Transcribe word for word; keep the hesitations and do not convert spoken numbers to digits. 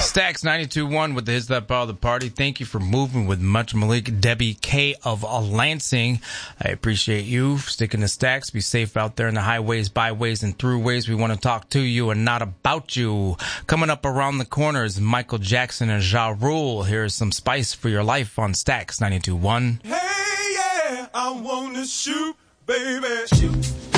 Stax ninety-two point one with the hits that power the party. Thank you for moving with Much Malik. Debbie K of Lansing. I appreciate you sticking to Stax. Be safe out there in the highways, byways, and throughways. We want to talk to you and not about you. Coming up around the corners, Michael Jackson and Ja Rule. Here's some spice for your life on Stax ninety-two point one. Hey, yeah, I want to shoot, baby. Shoot.